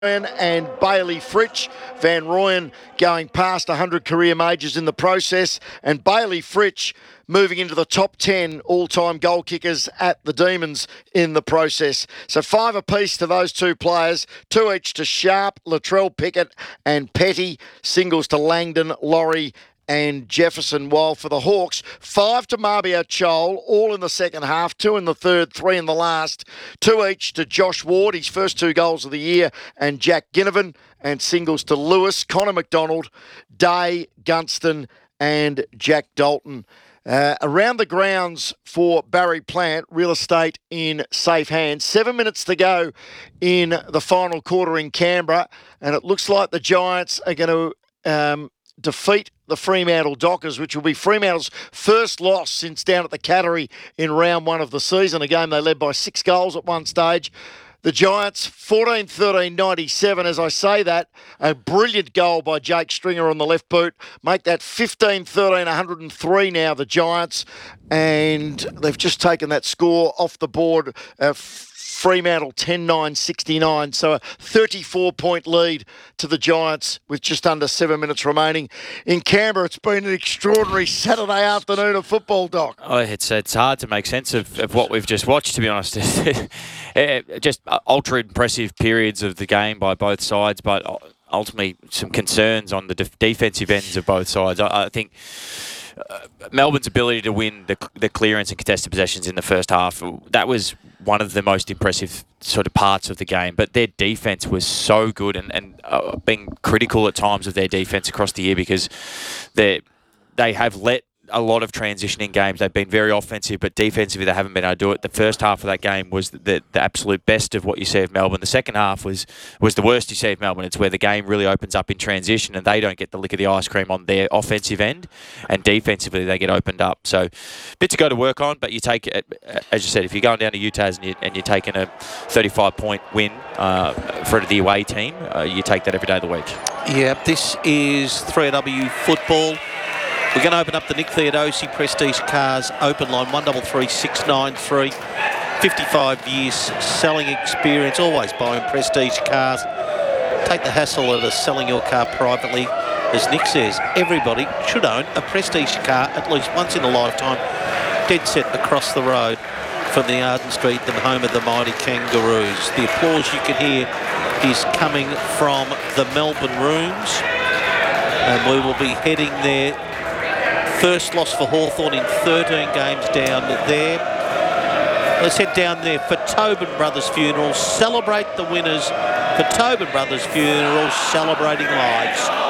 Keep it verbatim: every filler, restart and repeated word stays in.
and Bailey Fritsch. Van Rooyen going past one hundred career majors in the process, and Bailey Fritsch moving into the top ten all-time goal kickers at the Demons in the process. So five apiece to those two players, two each to Sharp, Latrell Pickett and Petty, singles to Langdon, Laurie and Jefferson, while for the Hawks, five to Marbia Chol, all in the second half, two in the third, three in the last, two each to Josh Ward, his first two goals of the year, and Jack Ginnivan, and singles to Lewis, Connor McDonald, Day, Gunston and Jack Dalton. Uh, around the grounds for Barry Plant, real estate in safe hands. Seven minutes to go in the final quarter in Canberra, and it looks like the Giants are going to um, defeat the Fremantle Dockers, which will be Fremantle's first loss since down at the Cattery in round one of the season, a game they led by six goals at one stage. The Giants, fourteen thirteen ninety-seven. As I say that, a brilliant goal by Jake Stringer on the left boot. Make that fifteen thirteen one hundred three now, the Giants. And they've just taken that score off the board. Uh, Fremantle ten nine sixty-nine. So a thirty-four point lead to the Giants with just under seven minutes remaining. In Canberra, it's been an extraordinary Saturday afternoon of football, Doc. Oh, it's it's hard to make sense of, of what we've just watched, to be honest. Just ultra impressive periods of the game by both sides, but ultimately some concerns on the def- defensive ends of both sides. I, I think uh, Melbourne's ability to win the, the clearance and contested possessions in the first half, that was one of the most impressive sort of parts of the game. But their defence was so good, and, and uh, being critical at times of their defence across the year, because they they have let a lot of transitioning games. They've been very offensive, but defensively they haven't been able to do it. The first half of that game was the, the, the absolute best of what you see of Melbourne. The second half was was the worst you see of Melbourne. It's where the game really opens up in transition and they don't get the lick of the ice cream on their offensive end, and defensively they get opened up. So bit to go to work on, but you take it, as you said, if you're going down to UTAS and, you, and you're taking a thirty-five point win uh, for the away team, uh, you take that every day of the week. Yeah, this is three R W football. We're going to open up the Nick Theodosi Prestige Cars open line, one three three six nine three. fifty-five years selling experience, always buying Prestige cars. Take the hassle of selling your car privately. As Nick says, everybody should own a Prestige car at least once in a lifetime. Dead set across the road from the Arden Street, the home of the mighty Kangaroos. The applause you can hear is coming from the Melbourne Rooms, and we will be heading there. First loss for Hawthorn in thirteen games down there. Let's head down there for Tobin Brothers Funerals. Celebrate the winners for Tobin Brothers Funerals, celebrating lives.